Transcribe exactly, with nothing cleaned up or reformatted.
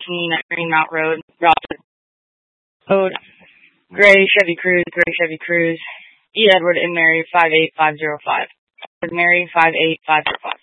fourteen at Greenmount Road, Rockford Road, Gray Chevy Cruze, Gray Chevy Cruze, E. Edward and Mary five eight five zero five. Mary five eight five zero five.